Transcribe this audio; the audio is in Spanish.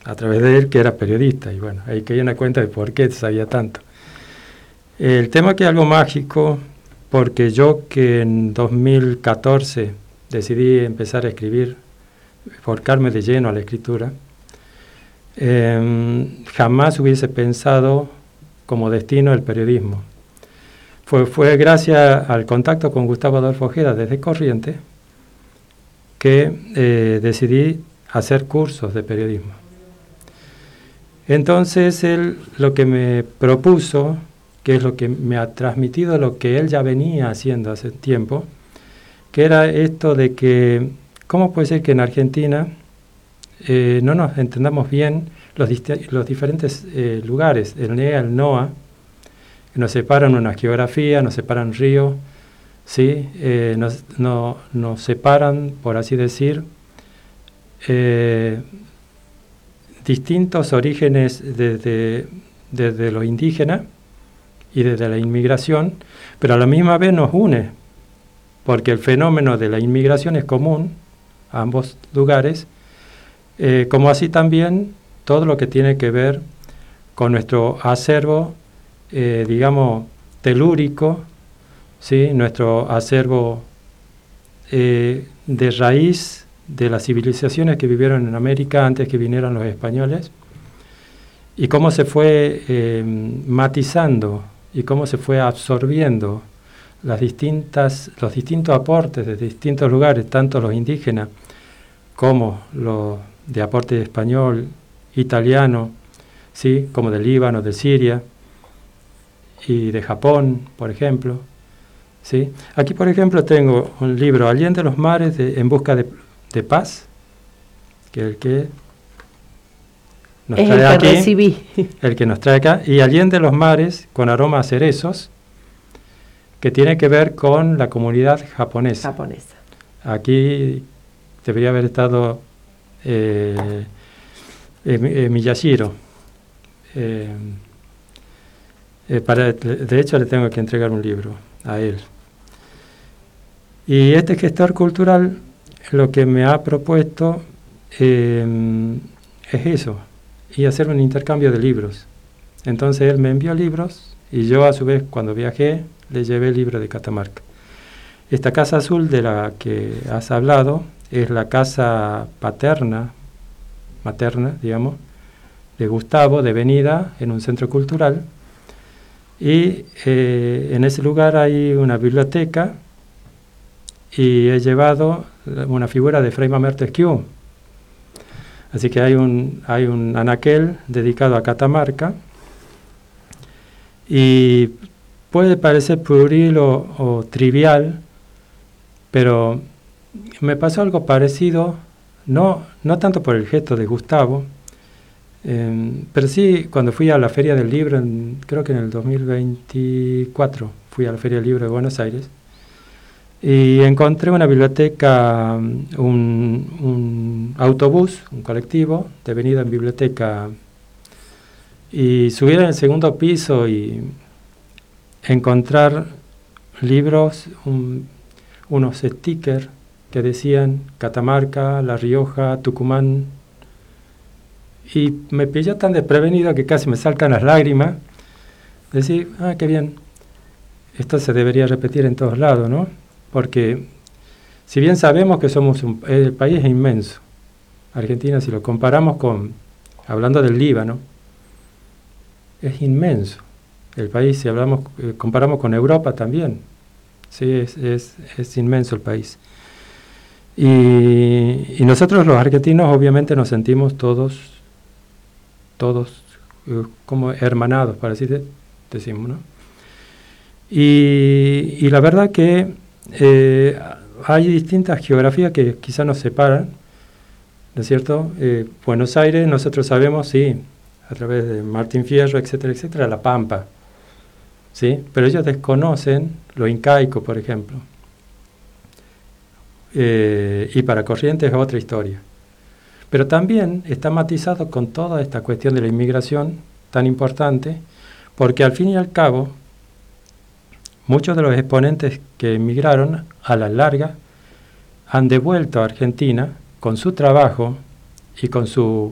a través de él, que era periodista, y bueno, ahí caí en la cuenta de por qué sabía tanto. El tema que es algo mágico, porque yo que en 2014 decidí empezar a escribir, volcarme de lleno a la escritura, jamás hubiese pensado como destino el periodismo. Fue gracias al contacto con Gustavo Adolfo Ojeda desde Corrientes que decidí hacer cursos de periodismo. Entonces él lo que me propuso, que es lo que me ha transmitido lo que él ya venía haciendo hace tiempo, que era esto de que, ¿cómo puede ser que en Argentina no nos entendamos bien los diferentes lugares, el NEA, el NOA, que nos separan una geografía, nos separan ríos, ¿sí? Nos separan, por así decir, distintos orígenes desde lo indígena y desde la inmigración, pero a la misma vez nos une, porque el fenómeno de la inmigración es común a ambos lugares, como así también todo lo que tiene que ver con nuestro acervo, digamos, telúrico, ¿sí? Nuestro acervo de raíz de las civilizaciones que vivieron en América antes que vinieran los españoles, y cómo se fue matizando y cómo se fue absorbiendo los distintos aportes de distintos lugares, tanto los indígenas como los de aporte español, italiano, ¿sí? Como del Líbano, de Siria y de Japón, por ejemplo, ¿sí? Aquí, por ejemplo, tengo un libro, Allende los mares, en busca de paz, que es el que nos es trae el que aquí, recibí. el que nos trae acá, y Allende los mares, con aroma a cerezos, que tiene que ver con la comunidad japonesa. Aquí debería haber estado Miyashiro. De hecho, le tengo que entregar un libro a él. Y este gestor cultural lo que me ha propuesto es eso, y hacer un intercambio de libros. Entonces él me envió libros y yo a su vez cuando viajé le llevé el libro de Catamarca. Esta casa azul de la que has hablado es la casa materna, digamos, de Gustavo, devenida en un centro cultural, y en ese lugar hay una biblioteca y he llevado una figura de Fray Mamertesquieu. Así que hay un anaquel dedicado a Catamarca, y puede parecer pueril o trivial, pero me pasó algo parecido, no tanto por el gesto de Gustavo, pero sí cuando fui a la Feria del Libro, creo que en el 2024 fui a la Feria del Libro de Buenos Aires, y encontré una biblioteca, un autobús, un colectivo, devenido en biblioteca, y subir en el segundo piso y encontrar libros, unos stickers que decían Catamarca, La Rioja, Tucumán, y me pilló tan desprevenido que casi me saltan las lágrimas. Decir, qué bien, esto se debería repetir en todos lados, ¿no? Porque si bien sabemos que el país es inmenso, Argentina, si lo comparamos hablando del Líbano, es inmenso. El país, si comparamos con Europa también, sí, es inmenso el país. Y nosotros los argentinos obviamente nos sentimos todos como hermanados, para así decimos, ¿no? Y la verdad que hay distintas geografías que quizás nos separan, ¿no es cierto? Buenos Aires, nosotros sabemos, sí, a través de Martín Fierro, etcétera, etcétera, La Pampa, ¿sí? Pero ellos desconocen lo incaico, por ejemplo. Y para Corrientes es otra historia. Pero también está matizado con toda esta cuestión de la inmigración tan importante, porque al fin y al cabo, muchos de los exponentes que emigraron, a la larga, han devuelto a Argentina con su trabajo y con su